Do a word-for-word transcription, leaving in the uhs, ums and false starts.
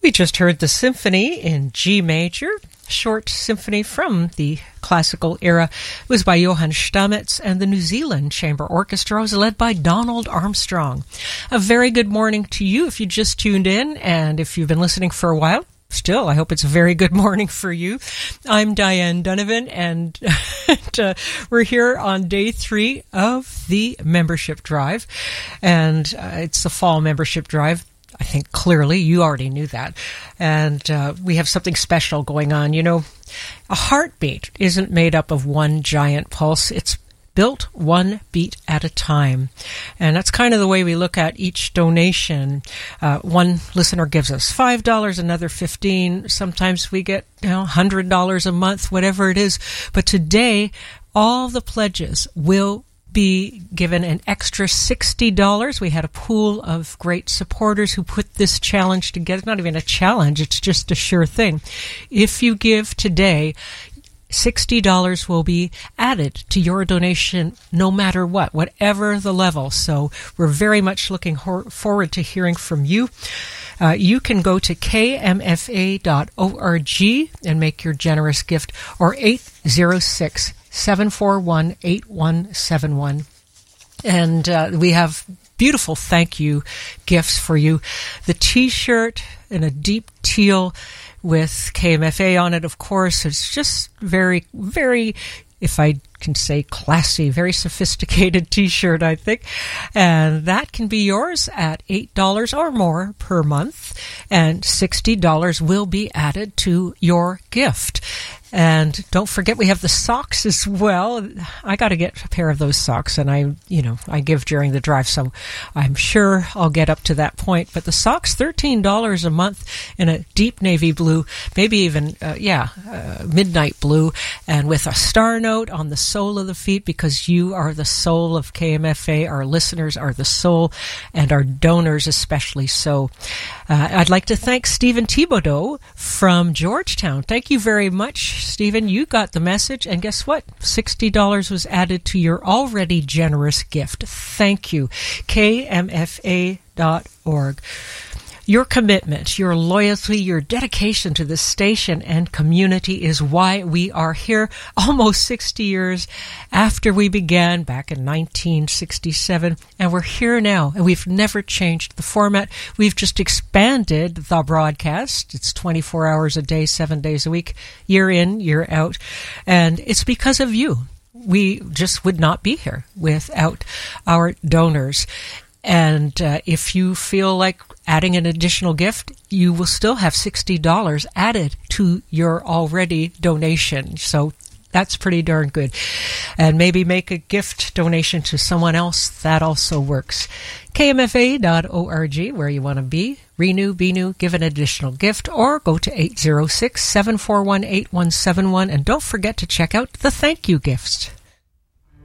We just heard the symphony in G major, short symphony from the classical era. It was by Johann Stamitz, and the New Zealand Chamber Orchestra was led by Donald Armstrong. A very good morning to you if you just tuned in, and if you've been listening for a while, still, I hope it's a very good morning for you. I'm Diane Donovan, and, and uh, we're here on day three of the membership drive, and uh, it's the fall membership drive. I think clearly you already knew that. And uh, we have something special going on. You know, a heartbeat isn't made up of one giant pulse. It's built one beat at a time. And that's kind of the way we look at each donation. Uh, one listener gives us five dollars, another fifteen dollars. Sometimes we get, you know, one hundred dollars a month, whatever it is. But today, all the pledges will be given an extra sixty dollars. We had a pool of great supporters who put this challenge together. It's not even a challenge, it's just a sure thing. If you give today, sixty dollars will be added to your donation no matter what, whatever the level. So we're very much looking ho- forward to hearing from you. Uh, you can go to k m f a dot org and make your generous gift, or eight zero six, seven four one, eight one seven one. And uh, we have beautiful thank you gifts for you. The T-shirt in a deep teal with K M F A on it, of course. It's just very, very, if I can say classy, very sophisticated T-shirt, I think. And that can be yours at eight dollars or more per month. And sixty dollars will be added to your gift. And don't forget, we have the socks as well. I got to get a pair of those socks, and I, you know, I give during the drive, so I'm sure I'll get up to that point. But the socks, thirteen dollars a month in a deep navy blue, maybe even, uh, yeah, uh, midnight blue, and with a star note on the sole of the feet, because you are the soul of K M F A. Our listeners are the soul, and our donors especially so. Uh, I'd like to thank Stephen Thibodeau from Georgetown. Thank you very much, Stephen. You got the message, and guess what? sixty dollars was added to your already generous gift. Thank you. k m f a dot org. Your commitment, your loyalty, your dedication to this station and community is why we are here almost sixty years after we began back in nineteen sixty-seven. And we're here now, and we've never changed the format. We've just expanded the broadcast. It's twenty-four hours a day, seven days a week, year in, year out. And it's because of you. We just would not be here without our donors. And uh, if you feel like adding an additional gift, you will still have sixty dollars added to your already donation. So that's pretty darn good. And maybe make a gift donation to someone else. That also works. k m f a dot org, where you want to be. Renew, be new, give an additional gift, or go to eight zero six, seven four one, eight one seven one. And don't forget to check out the thank you gifts.